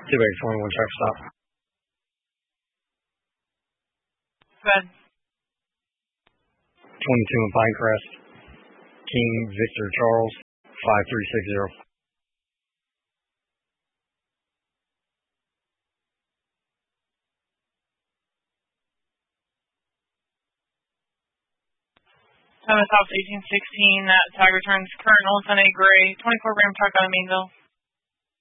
Quebec 21, traffic stop. Good. 22 in Pinecrest. King Victor Charles, 5360. Thomas House 1816, tag returns current Olson A Gray, 24 gram truck out of Mainville.